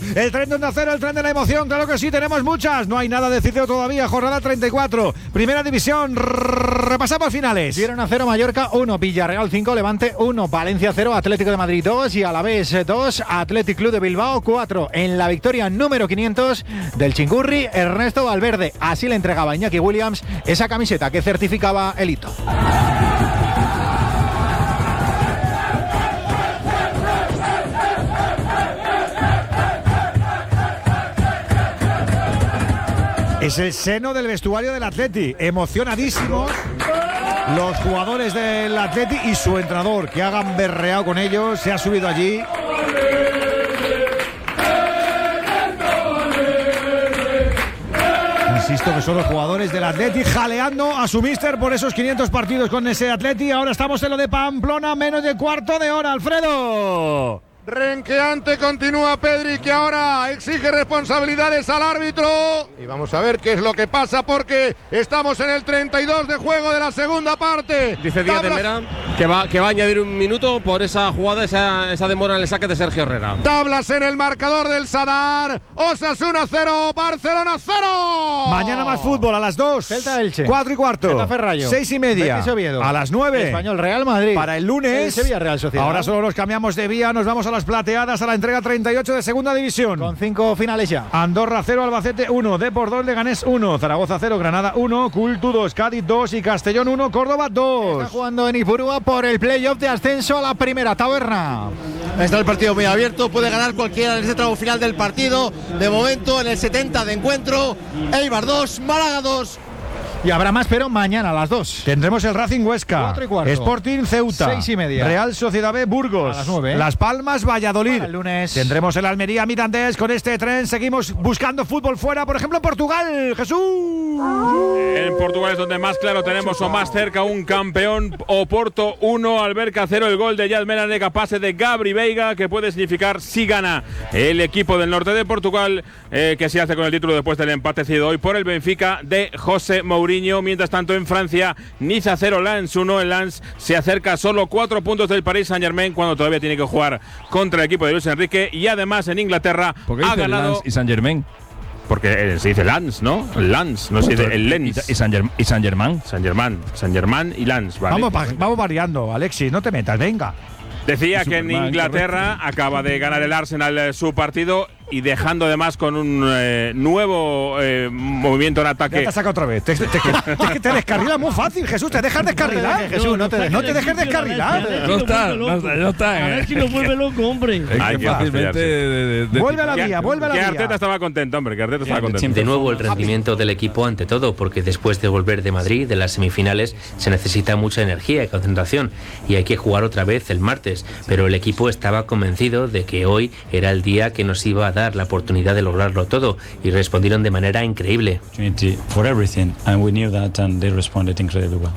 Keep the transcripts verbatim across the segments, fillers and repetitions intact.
El tren de Onda Cero, el tren de la emoción, claro que sí, tenemos muchas. No hay nada decidido todavía, jornada treinta y cuatro. Primera división, repasamos finales. Girona cero, Mallorca uno, Villarreal cinco, Levante uno, Valencia cero, Atlético de Madrid dos y Alavés dos, Athletic Club de Bilbao cuatro. En la victoria número quinientos del Chingurri, Ernesto Valverde. Así le entregaba a Iñaki Williams esa camiseta que certificaba el hito. Es el seno del vestuario del Atleti, emocionadísimos los jugadores del Atleti y su entrenador, que hagan berreado con ellos, se ha subido allí. Insisto que son los jugadores del Atleti jaleando a su míster por esos quinientos partidos con ese Atleti. Ahora estamos en lo de Pamplona, menos de cuarto de hora, Alfredo. Renqueante continúa Pedri, que ahora exige responsabilidades al árbitro. Y vamos a ver qué es lo que pasa, porque estamos en el treinta y dos de juego de la segunda parte. Dice Díaz de Mera que va, que va a añadir un minuto por esa jugada, esa, esa demora en el saque de Sergio Herrera. Tablas en el marcador del Sadar. Osasuna cero, Barcelona cero. Mañana más fútbol a las dos. Celta Elche. Cuatro y cuarto. Getafe Rayo. Seis y media. Betis Oviedo. A las nueve. Español Real Madrid. Para el lunes. El Sevilla Real Sociedad. Ahora solo nos cambiamos de vía. Nos vamos a las plateadas, a la entrega treinta y ocho de segunda división. Con cinco finales ya. Andorra cero, Albacete uno, Depor dos, Leganés uno, Zaragoza cero, Granada uno, Cultu dos, Cádiz dos y Castellón uno, Córdoba dos. Está jugando en Ipurúa por el playoff de ascenso a la primera taberna. Está el partido muy abierto, puede ganar cualquiera en este tramo final del partido. De momento en el setenta de encuentro, Eibar dos, Málaga dos. Y habrá más, pero mañana a las dos. Tendremos el Racing Huesca, Cuatro y cuarto. Sporting Ceuta, Seis y media. Real Sociedad B Burgos, A las nueve, ¿eh? Las Palmas Valladolid. Para el lunes. Tendremos el Almería Mirandés. Con este tren seguimos buscando fútbol fuera, por ejemplo en Portugal. Jesús. En Portugal es donde más claro tenemos o más cerca un campeón. Oporto uno, Alberca cero, el gol de Yadmena Nega, pase de Gabri Veiga, que puede significar si gana el equipo del norte de Portugal, eh, que se hace con el título después del empate cedido hoy por el Benfica de José Mourinho. Mientras tanto en Francia, Niza cero, Lens uno, el Lens se acerca solo cuatro puntos del Paris Saint-Germain cuando todavía tiene que jugar contra el equipo de Luis Enrique. Y además en Inglaterra ha ganado Lens y Saint-Germain. Porque se dice Lens, ¿no? Lens, no se dice el Lens. Y Saint-Germain. Y Saint-Germain. Saint-Germain. Saint-Germain y Lens, ¿vale? Vamos, vamos variando, Alexis, no te metas, venga. Decía que en Superman, Inglaterra correcto. acaba de ganar el Arsenal eh, su partido y dejando además con un eh, nuevo eh, movimiento en ataque. Ya te saca otra vez. Te, te, te, te, te descarrila muy fácil, Jesús. Te dejas descarrilar. Jesús, no te, No te dejes descarrilar. No está, no está, no está. A ver si lo vuelve loco, hombre. Es Hay que que fácilmente fastidiarse. de- de- de- Vuelve a la Que- vía, vuelve a la que vía. Arteta estaba contento, hombre, que Arteta estaba contento. De nuevo el rendimiento del equipo ante todo, porque después de volver de Madrid, de las semifinales, se necesita mucha energía y concentración y hay que jugar otra vez el martes, pero el equipo estaba convencido de que hoy era el día que nos iba a dar la oportunidad de lograrlo todo y respondieron de manera increíble. For everything, and we knew that, and they responded incredibly well.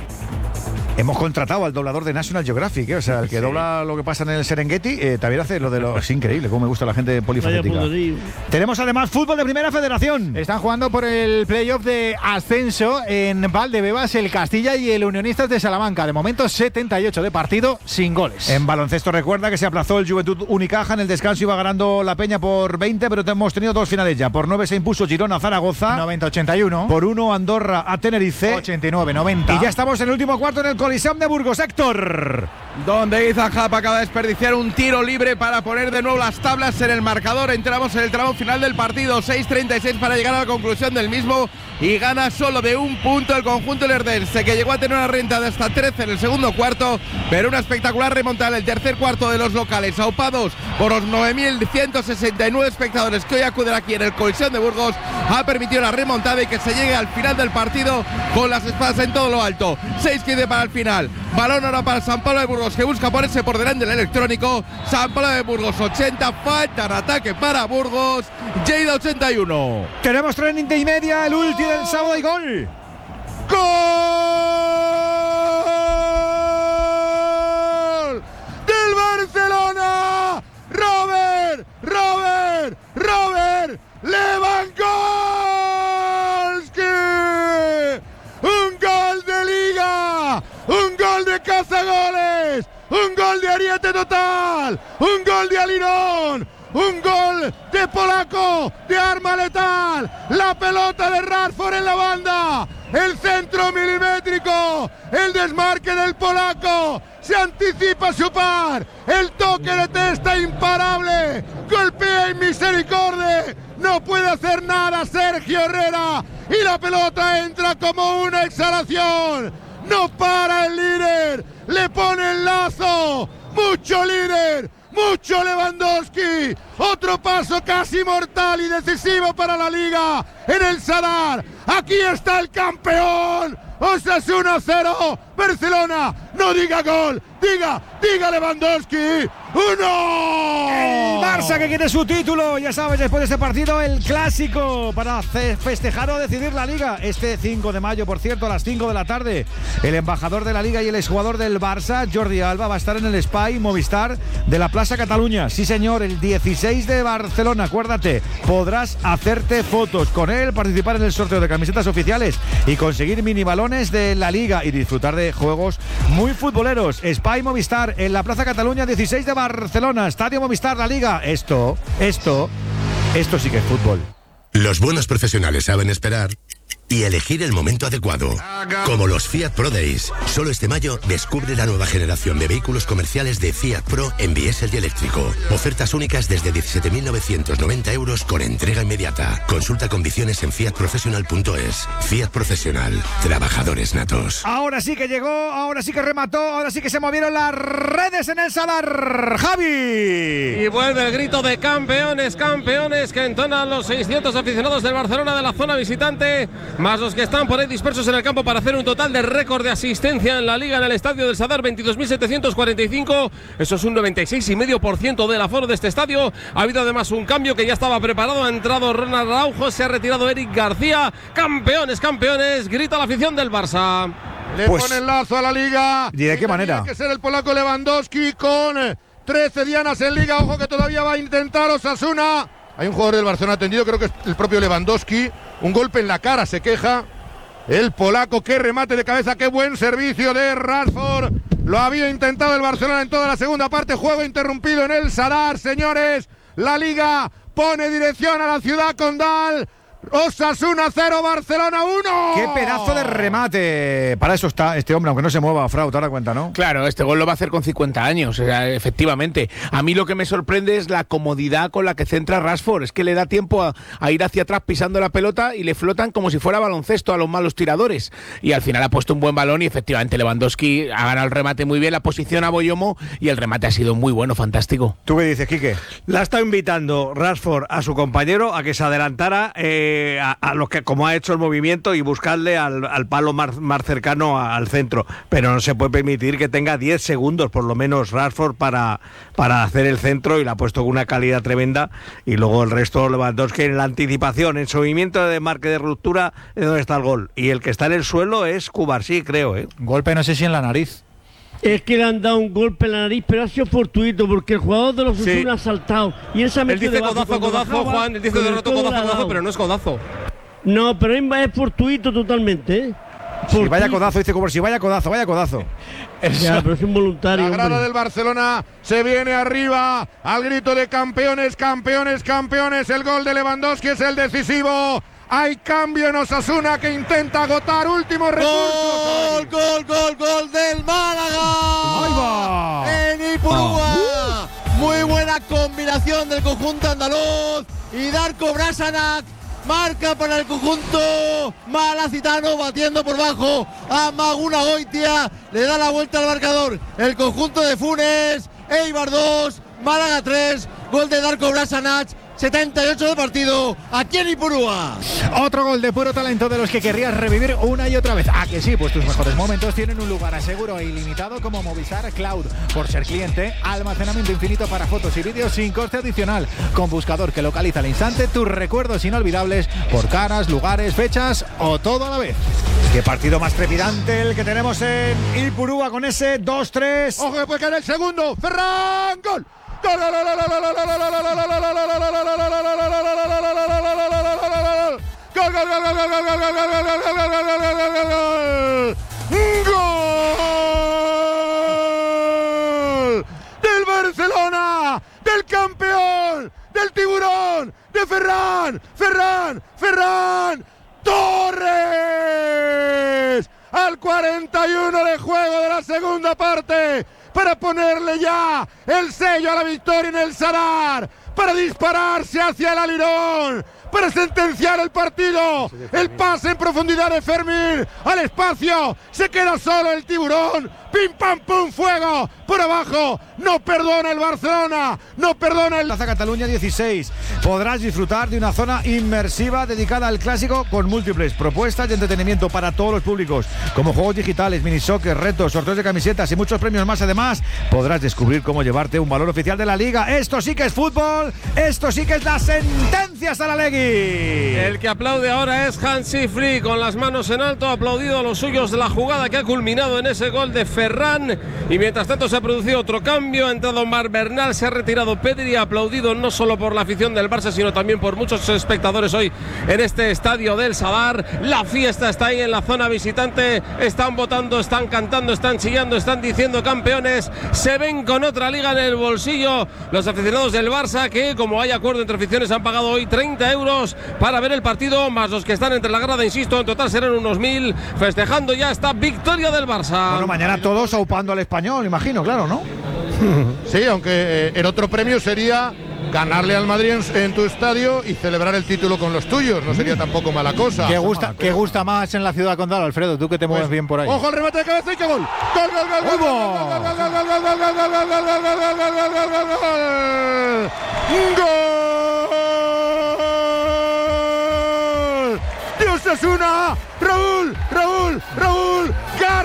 Hemos contratado al doblador de National Geographic, ¿eh? O sea, el que sí. dobla lo que pasa en el Serengeti, eh, también hace lo de los... Es increíble, cómo me gusta la gente polifacética. Tenemos además fútbol de Primera Federación. Están jugando por el playoff de ascenso en Valdebebas, el Castilla y el Unionistas de Salamanca. De momento setenta y ocho de partido, sin goles. En baloncesto recuerda que se aplazó el Juventud Unicaja. En el descanso iba ganando la Peña por veinte, pero hemos tenido dos finales ya. Por nueve se impuso Girona a Zaragoza. noventa ochenta y uno. Por uno Andorra a Tenerife. ochenta y nueve noventa. Y ya estamos en el último cuarto en el Coliseum de Burgos. Héctor. Donde Ethan Happ acaba de desperdiciar un tiro libre para poner de nuevo las tablas en el marcador. Entramos en el tramo final del partido. seis treinta y seis para llegar a la conclusión del mismo. Y gana solo de un punto el conjunto lerdense, que llegó a tener una renta de hasta trece en el segundo cuarto. Pero una espectacular remontada en el tercer cuarto de los locales, aupados por los nueve mil ciento sesenta y nueve espectadores que hoy acuden aquí en el Coliseum de Burgos. Ha permitido la remontada y que se llegue al final del partido con las espadas en todo lo alto. seis quince para el final. Balón ahora para San Pablo de Burgos, que busca ponerse por delante del electrónico. San Pablo de Burgos ochenta, falta en ataque para Burgos. Lleida ochenta y uno. Tenemos trending de y media, el ulti del sábado y gol. ¡Gol del Barcelona! Robert, Robert, Robert Lewandowski. Un gol de Liga, un gol de cazagoles, un gol de ariete total, un gol de Alirón, un gol de polaco, de arma letal, la pelota de Rashford en la banda, el centro milimétrico, el desmarque del polaco, se anticipa su par, el toque de testa imparable, golpea en misericordia, no puede hacer nada Sergio Herrera y la pelota entra como una exhalación, no para el líder, le pone el lazo, mucho líder, mucho Lewandowski, otro paso casi mortal y decisivo para la Liga en el Sadar, aquí está el campeón, Osasuna cero, Barcelona, no diga gol, diga, diga Lewandowski, uno. El Barça que quiere su título, ya sabes, después de este partido, el clásico para festejar o decidir la Liga. Este cinco de mayo, por cierto, a las cinco de la tarde, el embajador de la Liga y el exjugador del Barça, Jordi Alba, va a estar en el Spy Movistar de la Plaza Cataluña. Sí, señor, el dieciséis de Barcelona, acuérdate, podrás hacerte fotos con él, participar en el sorteo de camisetas oficiales y conseguir mini balones de la Liga y disfrutar de juegos muy futboleros. Spy Movistar en la Plaza Cataluña, dieciséis de Barcelona, Estadio Movistar, la Liga. Esto, esto, esto sí que es fútbol. Los buenos profesionales saben esperar y elegir el momento adecuado. Como los Fiat Pro Days. Solo este mayo descubre la nueva generación de vehículos comerciales de Fiat Pro en diésel y eléctrico. Ofertas únicas desde diecisiete mil novecientos noventa euros con entrega inmediata. Consulta condiciones en fiat professional punto es. Fiat Profesional. Trabajadores natos. Ahora sí que llegó, ahora sí que remató, ahora sí que se movieron las redes en el Sadar. ¡Javi! Y vuelve el grito de campeones, campeones que entonan los seiscientos aficionados del Barcelona de la zona visitante, más los que están por ahí dispersos en el campo para hacer un total de récord de asistencia en la Liga en el estadio del Sadar, veintidós mil setecientos cuarenta y cinco. Eso es un noventa y seis coma cinco por ciento del aforo de este estadio. Ha habido además un cambio que ya estaba preparado. Ha entrado Ronald Araujo, se ha retirado Eric García. Campeones, campeones, grita la afición del Barça. Le pues, pone el lazo a la Liga. ¿Y de qué manera? Tiene que ser el polaco Lewandowski con trece dianas en Liga. Ojo que todavía va a intentar Osasuna. Hay un jugador del Barcelona atendido, creo que es el propio Lewandowski. Un golpe en la cara, se queja el polaco. Qué remate de cabeza, qué buen servicio de Rashford. Lo había intentado el Barcelona en toda la segunda parte. Juego interrumpido en el Sadar, señores. La Liga pone dirección a la ciudad condal. Osasuna cero, Barcelona uno. ¡Qué pedazo de remate! Para eso está este hombre, aunque no se mueva, Frau, te das cuenta, ¿no? Claro, este gol lo va a hacer con cincuenta años, o sea, efectivamente. A mí lo que me sorprende es la comodidad con la que centra Rashford. Es que le da tiempo a, a ir hacia atrás pisando la pelota y le flotan como si fuera baloncesto a los malos tiradores. Y al final ha puesto un buen balón y efectivamente Lewandowski ha ganado el remate muy bien, la posición a Boyomo y el remate ha sido muy bueno, fantástico. ¿Tú qué dices, Quique? La está invitando Rashford a su compañero a que se adelantara eh, A, a los que como ha hecho el movimiento y buscarle al, al palo más, más cercano a, al centro, pero no se puede permitir que tenga diez segundos por lo menos Rashford para, para hacer el centro, y la ha puesto con una calidad tremenda, y luego el resto Lewandowski en la anticipación, en su movimiento de marque de ruptura es donde está el gol, y el que está en el suelo es Cubarsí, creo, ¿eh? Golpe no sé si en la nariz. Es que le han dado un golpe en la nariz, pero ha sido fortuito porque el jugador de los Osasuna sí. ha saltado y él se ha metido. Él dice codazo, codazo, bajaba, Juan, él dice de rato codazo, codazo, pero no es codazo. No, pero es fortuito totalmente, ¿eh? Si vaya codazo, dice como si vaya codazo, vaya codazo. Ya, pero es involuntario. La grada hombre. del Barcelona se viene arriba al grito de campeones, campeones, campeones. El gol de Lewandowski es el decisivo. Hay cambio en Osasuna que intenta agotar último recurso. Gol, gol, gol, gol del Málaga. ¡Ahí va! En Ipurúa. Oh. Muy buena combinación del conjunto andaluz. Y Darko Brasanac marca para el conjunto malacitano, batiendo por bajo a Maguna Goitia. Le da la vuelta al marcador el conjunto de Funes. Eibar dos, Málaga tres. Gol de Darko Brasanac. setenta y ocho de partido aquí en Ipurúa. Otro gol de puro talento de los que querrías revivir una y otra vez. ¿A que sí? Pues tus mejores momentos tienen un lugar seguro e ilimitado como Movistar Cloud. Por ser cliente, almacenamiento infinito para fotos y vídeos sin coste adicional, con buscador que localiza al instante tus recuerdos inolvidables por caras, lugares, fechas o todo a la vez. Qué partido más trepidante el que tenemos en Ipurúa con ese dos tres. Ojo que puede caer el segundo. Ferran, gol. ¡Gol! ¡Del Barcelona! ¡Del del campeón, del tiburón, de Ferran, Ferran, Ferran Torres. Al cuarenta y uno de juego de la segunda parte, para ponerle ya el sello a la victoria en el Sadar, para dispararse hacia el alirón, para sentenciar el partido. El pase en profundidad de Fermín al espacio, se queda solo el tiburón, pim pam pum, fuego por abajo. No perdona el Barcelona, no perdona el Plaza Cataluña dieciséis. Podrás disfrutar de una zona inmersiva dedicada al clásico con múltiples propuestas de entretenimiento para todos los públicos, como juegos digitales, mini soccer, retos, sorteos de camisetas y muchos premios más. Además, podrás descubrir cómo llevarte un valor oficial de la Liga. Esto sí que es fútbol, esto sí que es la sentencia Saralegui. El que aplaude ahora es Hansi Flick, con las manos en alto, ha aplaudido a los suyos de la jugada que ha culminado en ese gol de Ferran. Y mientras tanto se ha producido otro cambio, ha entrado Marc Bernal, se ha retirado Pedri, aplaudido no solo por la afición del Barça, sino también por muchos espectadores hoy en este estadio del Sadar. La fiesta está ahí en la zona visitante, están votando, están cantando, están chillando, están diciendo campeones, se ven con otra liga en el bolsillo los aficionados del Barça, que como hay acuerdo entre aficiones han pagado hoy treinta euros para ver el partido, más los que están entre la grada, insisto, en total serán unos mil, festejando ya esta victoria del Barça. Bueno, mañana todos aupando al Español, imagino, claro, ¿no? Sí, aunque eh, el otro premio sería ganarle al Madrid en, en tu estadio y celebrar el título con los tuyos. No sería tampoco mala cosa. ¿Qué gusta, ¿qué gusta más en la ciudad condal, Alfredo? Tú que te mueves bien por ahí. Ojo al remate de cabeza y qué gol. Gol, gol, gol, gol, gol, gol, gol, gol, gol, gol, gol, gol, gol, gol, gol, gol, gol, gol de Osasuna. Raúl, Raúl, Raúl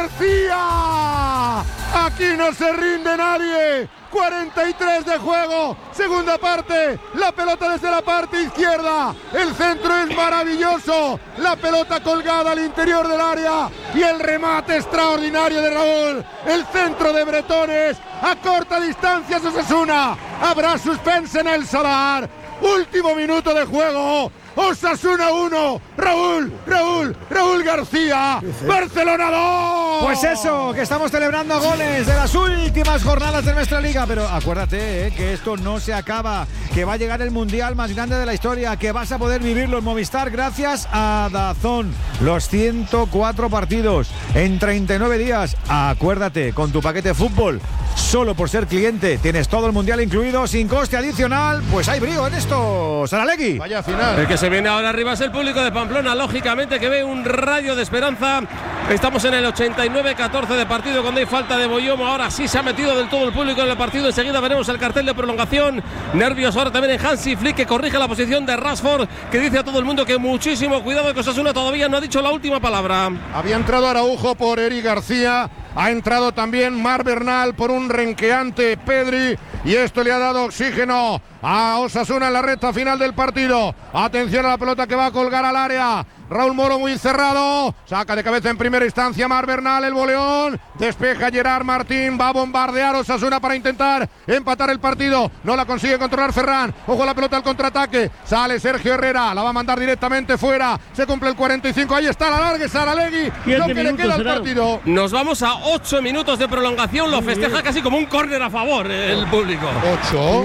García. Aquí no se rinde nadie. cuarenta y tres de juego, segunda parte, la pelota desde la parte izquierda, el centro es maravilloso, la pelota colgada al interior del área y el remate extraordinario de Raúl, el centro de Bretones, a corta distancia Osasuna, habrá suspense en el Sadar, último minuto de juego. Osasuna uno, Raúl, Raúl, Raúl García, Barcelona dos. Pues eso, que estamos celebrando goles de las últimas jornadas de nuestra liga, pero acuérdate eh, que esto no se acaba, que va a llegar el mundial más grande de la historia, que vas a poder vivirlo en Movistar gracias a DAZN, los ciento cuatro partidos en treinta y nueve días. Acuérdate, con tu paquete fútbol, solo por ser cliente, tienes todo el mundial incluido sin coste adicional. Pues hay brío en esto, Saralegui. Vaya final. El que se viene ahora arriba es el público de Pamplona, lógicamente, que ve un rayo de esperanza. Estamos en el ochenta y nueve catorce de partido, cuando hay falta de Boyomo. Ahora sí se ha metido del todo el público en el partido. Enseguida veremos el cartel de prolongación. Nervios ahora también en Hansi Flick, que corrige la posición de Rashford, que dice a todo el mundo que muchísimo cuidado, que Osasuna todavía no ha dicho la última palabra. Había entrado Araujo por Eric García, ha entrado también Marc Bernal por un renqueante Pedri, y esto le ha dado oxígeno a Osasuna en la recta final del partido. Atención a la pelota que va a colgar al área. Raúl Moro muy cerrado, saca de cabeza en primera instancia Marc Bernal, el boleón, despeja Gerard Martín, va a bombardear Osasuna para intentar empatar el partido, no la consigue controlar Ferran, ojo a la pelota al contraataque, sale Sergio Herrera, la va a mandar directamente fuera, se cumple el cuarenta y cinco, ahí está la larga Saralegui, lo que le queda al partido. Nos vamos a ocho minutos de prolongación, lo festeja casi como un córner a favor el público. ¿ocho?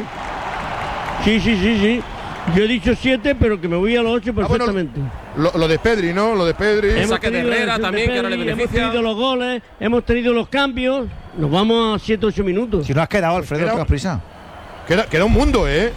Sí, sí, sí, sí. Yo he dicho siete, pero que me voy a los ocho perfectamente. Ah, bueno, lo, lo de Pedri, ¿no? Lo de Pedri. El saque de Herrera también, de Pedri, que ahora le beneficia. Hemos tenido los goles, hemos tenido los cambios. Nos vamos a siete, ocho minutos. Si no has quedado, Alfredo, Queda- tengas prisa. Queda, queda un mundo, ¿eh?